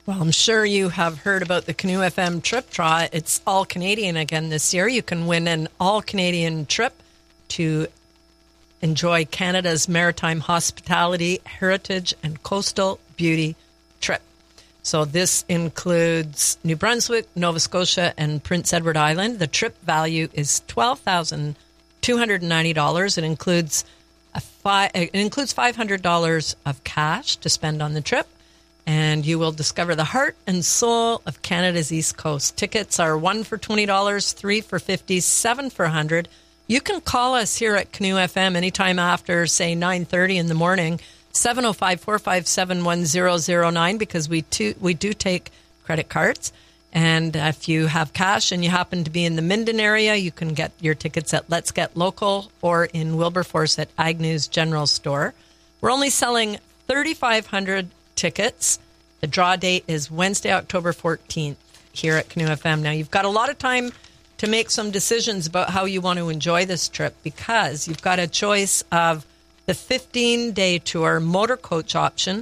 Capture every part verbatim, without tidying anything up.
Well, I'm sure you have heard about the Canoe F M Trip Draw. It's all Canadian again this year. You can win an all-Canadian trip to enjoy Canada's maritime hospitality, heritage, and coastal beauty trip. So this includes New Brunswick, Nova Scotia, and Prince Edward Island. The trip value is twelve thousand two hundred ninety dollars. It includes a fi- it includes five hundred dollars of cash to spend on the trip, and you will discover the heart and soul of Canada's East Coast. Tickets are one for twenty dollars, three for fifty dollars, seven for one hundred dollars. You can call us here at Canoe F M anytime after, say, nine thirty in the morning, seven oh five, four five seven, one oh oh nine, because we, too, we do take credit cards. And if you have cash and you happen to be in the Minden area, you can get your tickets at Let's Get Local or in Wilberforce at Agnew's General Store. We're only selling thirty-five hundred tickets. The draw date is Wednesday, October fourteenth here at Canoe F M. Now, you've got a lot of time to make some decisions about how you want to enjoy this trip, because you've got a choice of the fifteen-day tour motor coach option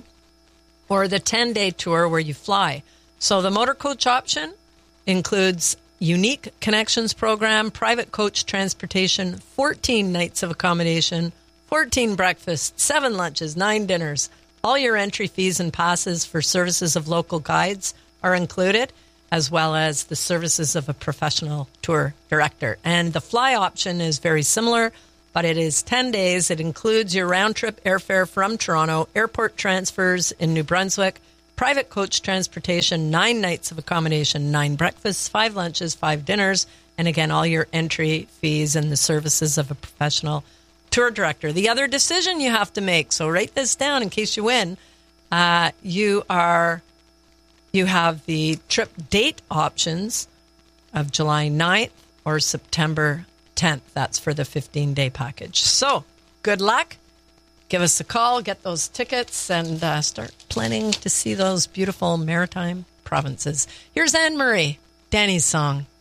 or the ten-day tour where you fly. So the motor coach option includes unique connections program, private coach transportation, fourteen nights of accommodation, fourteen breakfasts, seven lunches, nine dinners. All your entry fees and passes for services of local guides are included, as well as the services of a professional tour director. And the fly option is very similar, but it is ten days. It includes your round-trip airfare from Toronto, airport transfers in New Brunswick, private coach transportation, nine nights of accommodation, nine breakfasts, five lunches, five dinners, and again, all your entry fees and the services of a professional tour director. The other decision you have to make, so write this down in case you win, uh, you are you have the trip date options of July ninth or September tenth. That's for the fifteen-day package. So, good luck. Give us a call, get those tickets, and uh, start planning to see those beautiful maritime provinces. Here's Anne Marie, Danny's song.